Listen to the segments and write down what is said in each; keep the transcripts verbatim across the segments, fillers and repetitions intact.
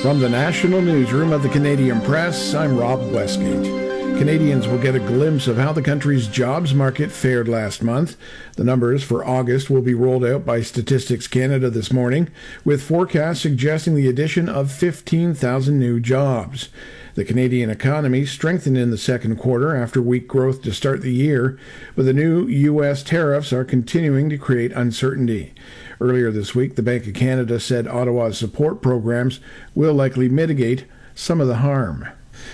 From the national newsroom of the Canadian Press, I'm Rob Westgate. Canadians will get a glimpse of how the country's jobs market fared last month. The numbers for August will be rolled out by Statistics Canada this morning, with forecasts suggesting the addition of fifteen thousand new jobs. The Canadian economy strengthened in the second quarter after weak growth to start the year, but the new U S tariffs are continuing to create uncertainty. Earlier this week, the Bank of Canada said Ottawa's support programs will likely mitigate some of the harm.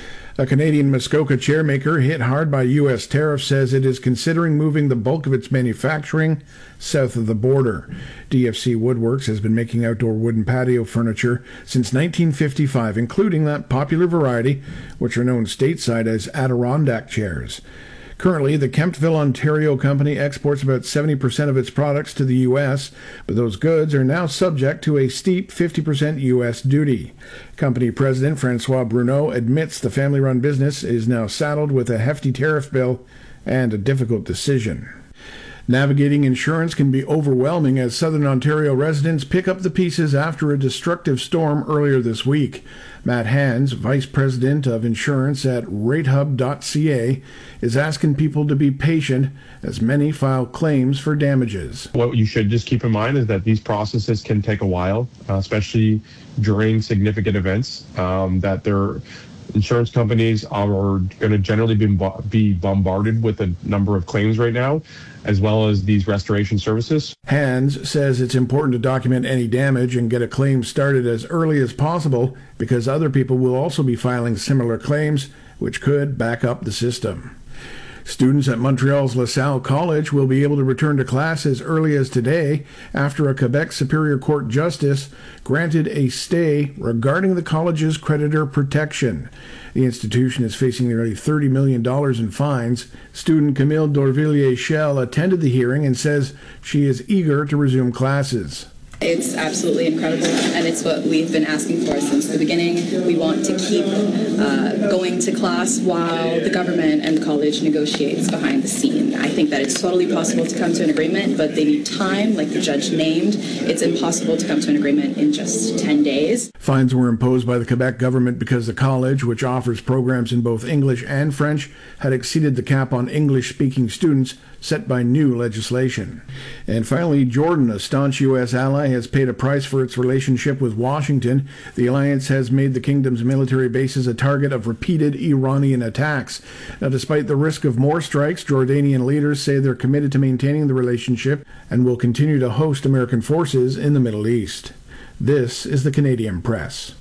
A Canadian Muskoka chairmaker hit hard by U S tariffs says it is considering moving the bulk of its manufacturing south of the border. D F C Woodworks has been making outdoor wooden patio furniture since nineteen fifty-five, including that popular variety, which are known stateside as Adirondack chairs. Currently, the Kemptville, Ontario company exports about seventy percent of its products to the U S, but those goods are now subject to a steep fifty percent U S duty. Company president Francois Bruneau admits the family-run business is now saddled with a hefty tariff bill and a difficult decision. Navigating insurance can be overwhelming as Southern Ontario residents pick up the pieces after a destructive storm earlier this week. Matt Hans, Vice President of Insurance at ratehub dot c a, is asking people to be patient as many file claims for damages. What you should just keep in mind is that these processes can take a while, uh, especially during significant events, um, that they're insurance companies are going to generally be, be bombarded with a number of claims right now, as well as these restoration services. Hans says it's important to document any damage and get a claim started as early as possible because other people will also be filing similar claims, which could back up the system. Students at Montreal's LaSalle College will be able to return to class as early as today after a Quebec Superior Court justice granted a stay regarding the college's creditor protection. The institution is facing nearly thirty million dollars in fines. Student Camille Dorvilliers-Schell attended the hearing and says she is eager to resume classes. It's absolutely incredible, and it's what we've been asking for since the beginning. We want to keep uh, going to class while the government and the college negotiates behind the scene. I think that it's totally possible to come to an agreement, but they need time, like the judge named. It's impossible to come to an agreement in just ten days. Fines were imposed by the Quebec government because the college, which offers programs in both English and French, had exceeded the cap on English-speaking students set by new legislation. And finally, Jordan, a staunch U S ally, has paid a price for its relationship with Washington. The alliance has made the kingdom's military bases a target of repeated Iranian attacks. Now, despite the risk of more strikes, Jordanian leaders say they're committed to maintaining the relationship and will continue to host American forces in the Middle East. This is the Canadian Press.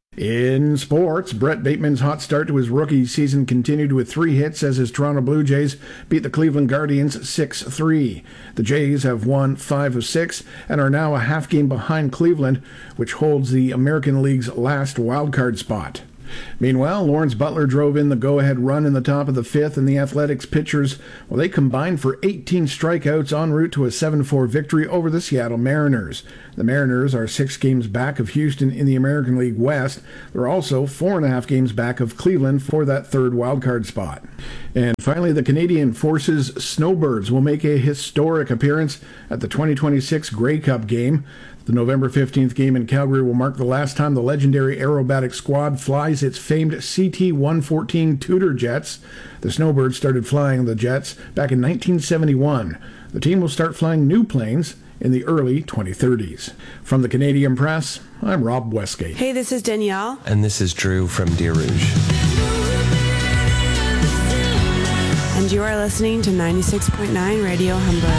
In sports, Brett Bateman's hot start to his rookie season continued with three hits as his Toronto Blue Jays beat the Cleveland Guardians six three. The Jays have won five of six and are now a half game behind Cleveland, which holds the American League's last wildcard spot. Meanwhile, Lawrence Butler drove in the go-ahead run in the top of the fifth, and the Athletics pitchers, well, they combined for eighteen strikeouts en route to a seven four victory over the Seattle Mariners. The Mariners are six games back of Houston in the American League West. They're also four and a half games back of Cleveland for that third wildcard spot. And finally, the Canadian Forces Snowbirds will make a historic appearance at the twenty twenty-six Grey Cup game. The November fifteenth game in Calgary will mark the last time the legendary aerobatic squad flies its famed C T one fourteen Tudor jets. The Snowbirds started flying the jets back in nineteen seventy-one. The team will start flying new planes in the early twenty thirties. From the Canadian Press, I'm Rob Westgate. Hey, this is Danielle. And this is Drew from Deer Rouge. And you are listening to ninety-six point nine Radio Humber.